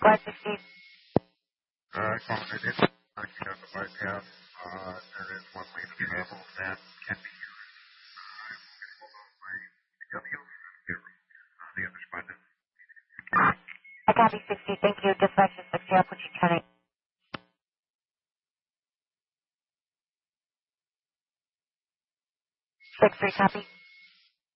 Glad to see. Calling it in. Marking out the bypass. There is one lane of travel that can be used. I will get hold of my W. The other spot. I copy 60. Thank you. Dispatch to 60. I'll put you 20. 6-3 copy.